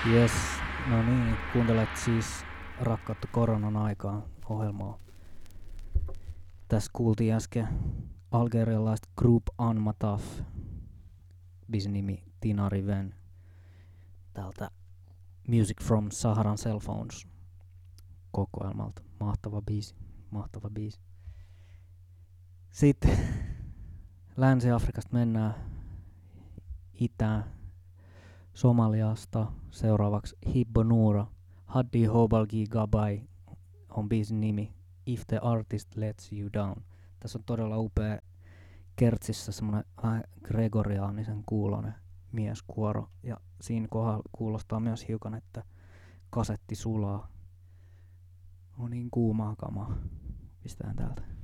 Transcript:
Jes, no niin, kuuntelet siis Rakkautta koronan aikaan ohjelmaa. Tässä kuultiin äsken algerialaista Group Anmataf, biisin nimi Tina Riven, täältä Music from Saharan Cell Phones kokoelmalta. Mahtava biisi. Sitten Länsi-Afrikasta mennään itään Somaliasta seuraavaksi Hibbo Noura. Haddi Hobalgi Gabai on biisin nimi If the Artist Lets You Down. Tässä on todella upea kertsissä semmonen vähän gregoriaanisen kuulonen mieskuoro. Ja siinä kohdalla kuulostaa myös hiukan, että kasetti sulaa. On niin kuumaa kamaa. Pistetään täältä.